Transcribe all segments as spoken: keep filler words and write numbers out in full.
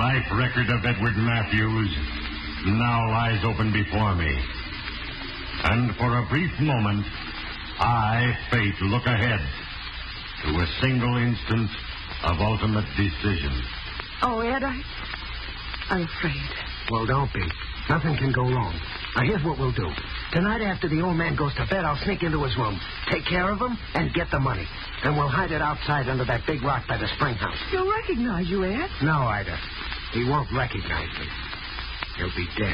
life record of Edward Matthews now lies open before me. And for a brief moment, I, Fate, look ahead to a single instant of ultimate decision. Oh, Ed, I... I'm afraid. Well, don't be. Nothing can go wrong. Now, here's what we'll do. Tonight, after the old man goes to bed, I'll sneak into his room, take care of him, and get the money. And we'll hide it outside under that big rock by the spring house. He'll recognize you, Ed. No, Ida. He won't recognize me. He'll be dead.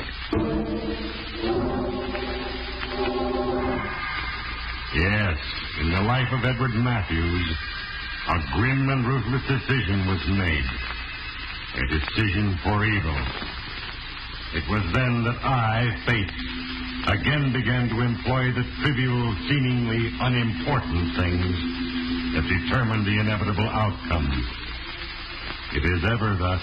Yes, in the life of Edward Matthews, a grim and ruthless decision was made. A decision for evil. It was then that I, Fate, again began to employ the trivial, seemingly unimportant things that determine the inevitable outcome. It is ever thus.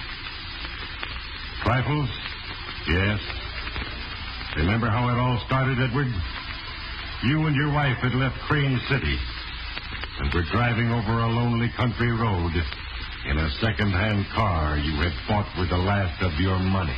Trifles? Yes. Remember how it all started, Edward? You and your wife had left Crane City and were driving over a lonely country road in a second-hand car you had bought with the last of your money.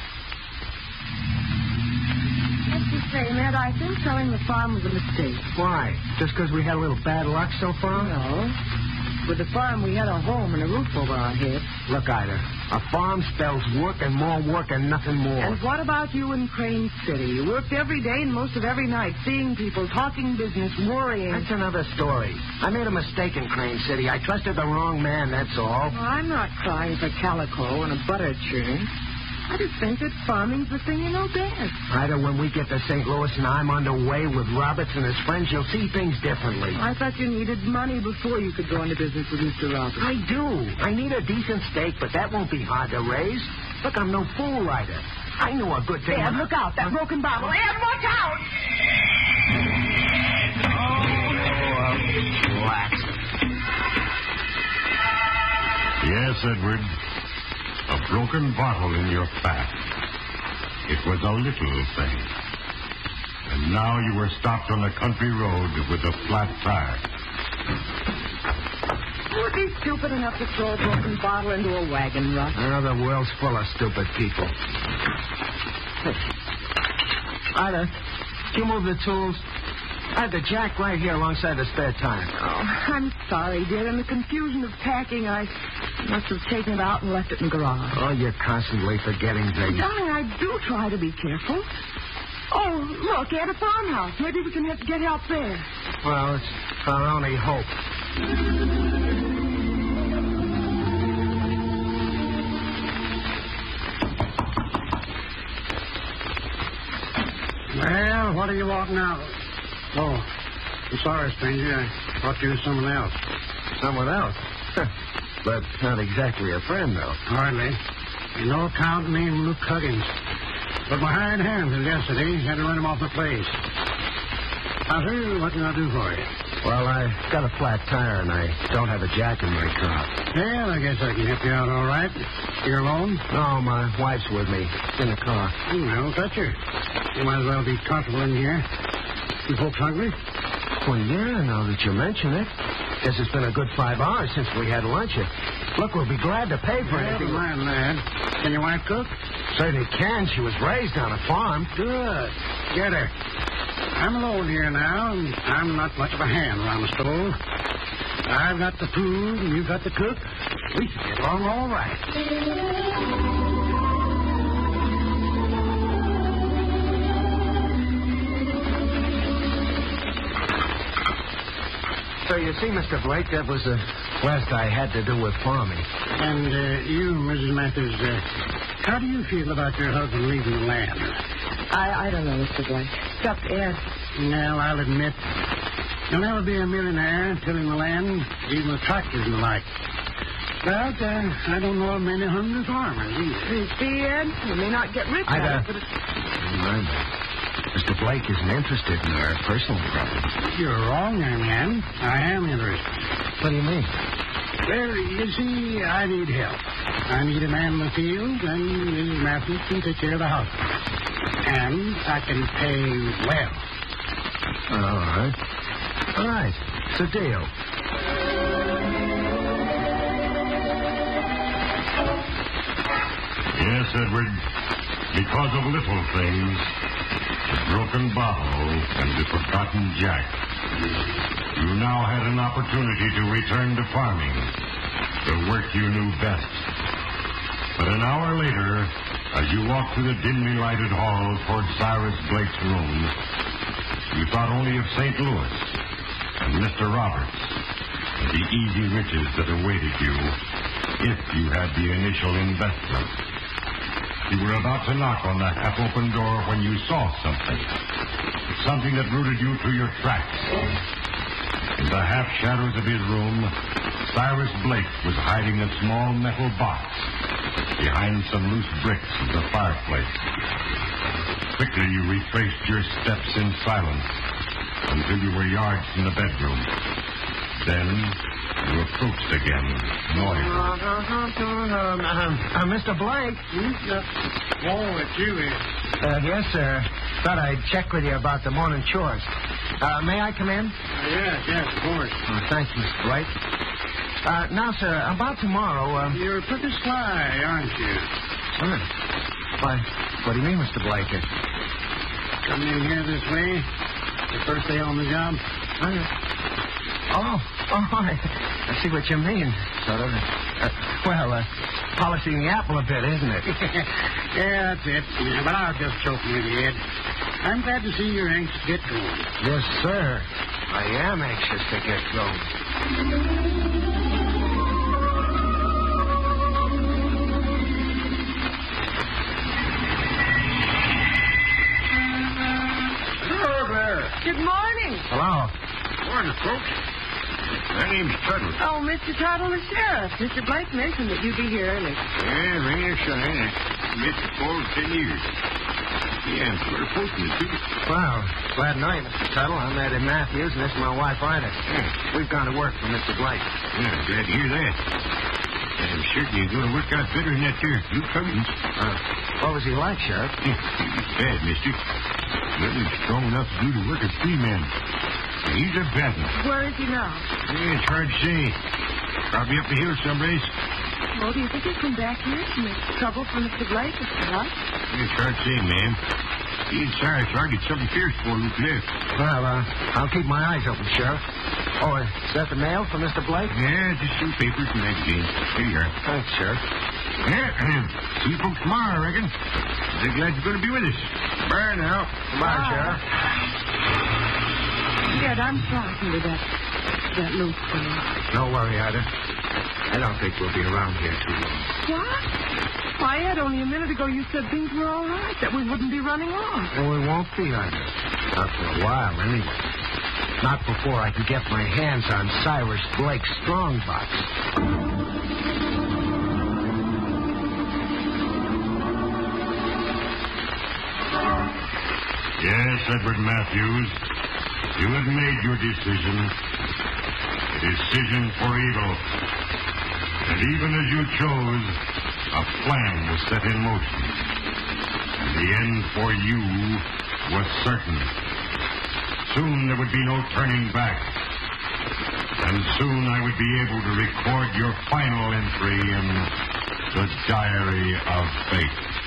What's you say, Ed? I think selling the farm was a mistake. Why? Just because we had a little bad luck so far? No. With the farm, we had a home and a roof over our heads. Look, Ida, a farm spells work and more work and nothing more. And what about you in Crane City? You worked every day and most of every night, seeing people, talking business, worrying. That's another story. I made a mistake in Crane City. I trusted the wrong man, that's all. Well, I'm not crying for calico and a butter churn. I just think that farming's the thing you know best. Ida, when we get to Saint Louis and I'm underway with Roberts and his friends, you'll see things differently. I thought you needed money before you could go into business with Mister Roberts. I do. I need a decent stake, but that won't be hard to raise. Look, I'm no fool, Ida. I know a good thing. Ed, look out. That broken bottle. Ed, watch out! Oh, relax. Yes, Edward. A broken bottle in your path. It was a little thing. And now you were stopped on a country road with a flat tire. Who would be stupid enough to throw a broken bottle into a wagon rut? Oh, the world's full of stupid people. Ida, can you move the tools? I have the jack right here alongside the spare tire. Oh, I'm sorry, dear. In the confusion of packing, I must have taken it out and left it in the garage. Oh, you're constantly forgetting things. Darling, I do try to be careful. Oh, look, at a farmhouse. Maybe we can have, get help there. Well, it's our only hope. Well, what are you wanting out? Oh, I'm sorry, stranger. I thought you were someone else. Someone else? But not exactly a friend, though. Hardly. You no account named Luke Huggins. But my hired hand till yesterday had to run him off the place. Now, sir, what can I do for you? Well, I got a flat tire, and I don't have a jack in my car. Well, I guess I can help you out all right. You're alone? No, my wife's with me in the car. Well, touch her. You might as well be comfortable in here. You folks hungry? Well, yeah, now that you mention it. Guess it's been a good five hours since we had lunch. Look, we'll be glad to pay for Well, anything. never mind that. Can your wife cook? Certainly can. She was raised on a farm. Good. Get her. I'm alone here now, and I'm not much of a hand around the stove. I've got the food, and you've got the cook. We should get along all right. So you see, Mister Blake, that was the last I had to do with farming. And uh, you, Missus Matthews, uh, how do you feel about your husband leaving the land? I, I don't know, Mister Blake. Except Ed. Well, I'll admit, you'll never be a millionaire tilling the land, even the tractors and the like. But uh, I don't know of many hungry farmers either. You see, Ed, you may not get rich I'd, at uh, it, but it's... Mister Blake isn't interested in our personal problems. You're wrong, young man. I am interested. What do you mean? Well, you see, I need help. I need a man in the field, and Missus Matthews can take care of the house. And I can pay well. All right. All right. It's a deal. Yes, Edward, because of little things, the broken bottle and the forgotten jack, you now had an opportunity to return to farming, the work you knew best. But an hour later, as you walked through the dimly lighted hall toward Cyrus Blake's rooms, you thought only of Saint Louis and Mister Roberts and the easy riches that awaited you if you had the initial investment. You were about to knock on the half-open door when you saw something. Something that rooted you to your tracks. In the half-shadows of his room, Cyrus Blake was hiding a small metal box behind some loose bricks of the fireplace. Quickly, you retraced your steps in silence until you were yards from the bedroom. Then you approached again, noisily. Uh, uh, Mister Blake? Oh, it's you, eh? Uh, yes, sir. Thought I'd check with you about the morning chores. Uh, may I come in? Uh, yes, yes, of course. Oh, thank you, Mister Blake. Uh, now, sir, about tomorrow, um... You're pretty sly, aren't you? Sir? Why, what do you mean, Mister Blake? Come in here this way. The first day on the job. Oh, yeah. oh, oh I, I see what you mean, sort of. Uh, well, uh, polishing the apple a bit, isn't it? Yeah, that's it. Yeah, but I'll just choke with you, Ed. I'm glad to see you're anxious to get going. Yes, sir. I am anxious to get going. Good morning. Hello. Morning, folks. My name's Tuttle. Oh, Mister Tuttle, the sheriff. Mister Blake mentioned that you'd be here early. Yeah, rain or shine. I met you for ten years. Yeah, I'm sort of fortunate, too. Well, glad to know you, Mister Tuttle. I'm Eddie Matthews, and this is my wife, Ida. Yeah. We've gone to work for Mister Blake. Yeah, I'm glad to hear that. I'm certain you're going to work out better than that there Luke Cummings. Uh, what was he like, Sheriff? He was bad, mister. Nothing strong enough to do the work of three men. He's a bad one. Where is he now? Yeah, it's hard to say. Probably up the hill someplace. Well, do you think he'll come back here to make trouble for Mister Blake or for us? It's hard to say, ma'am. He and Cyrus argued something fierce before Luke left. Well, uh, I'll keep my eyes open, Sheriff. Oh, is that the mail for Mister Blake? Yeah, just some papers and magazines. Here you are. Thanks, Sheriff. Yeah, see you folks tomorrow, I reckon. They're glad you're going to be with us. Bye now. Goodbye, Bye. Sheriff. Ed, I'm frightened of that, that Luke thing. Don't worry, Ida. I don't think we'll be around here too long. What? Why, Ed, only a minute ago you said things were all right, that we wouldn't be running off. Well, we won't be, Ida. Not for a while, anyway. Not before I can get my hands on Cyrus Blake's strongbox. Yes, Edward Matthews. You have made your decision. A decision for evil. And even as you chose, a plan was set in motion. And the end for you was certain. Soon there would be no turning back. And soon I would be able to record your final entry in the Diary of Fate.